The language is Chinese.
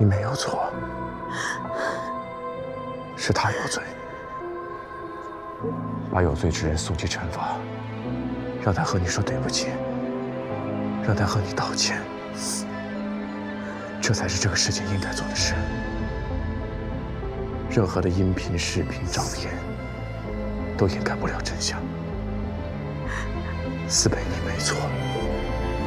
你没有错，是他有罪。把有罪之人送去惩罚，让他和你说对不起，让他和你道歉，这才是这个世界应该做的事。任何的音频、视频、照片，都掩盖不了真相。思北，你没错。